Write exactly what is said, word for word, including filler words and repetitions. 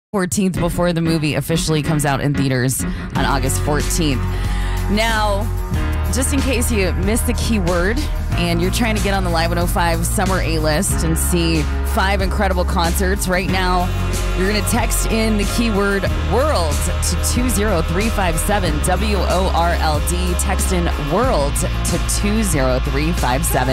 fourteenth before the movie officially comes out in theaters on August fourteenth. Now, just in case you missed the keyword and you're trying to get on the Live one oh five Summer A-List and see five incredible concerts, right now you're going to text in the keyword WORLD to two zero three five seven, W O R L D. Text in WORLD to two zero three five seven.